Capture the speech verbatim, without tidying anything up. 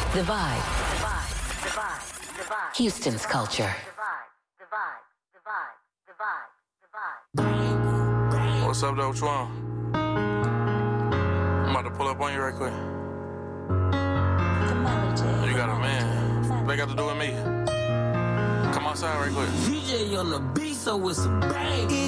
The vibe. The vibe. The vibe. The vibe. Houston's culture. The vibe. The vibe. The vibe. The vibe. The vibe. What's up, though? What you want? I'm about to pull up on you right quick. You got a man. What they got to do with me? Come outside right quick. D J on the beat, so it's a bang.